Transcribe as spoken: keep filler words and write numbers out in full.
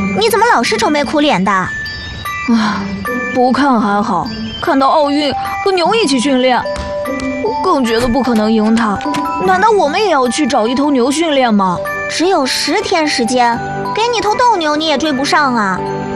你怎么老是愁眉苦脸的？ 唉，不看还好，看到奥运和牛一起训练，我更觉得不可能赢他。难道我们也要去找一头牛训练吗？ 只有十天时间，给你头斗牛你也追不上啊！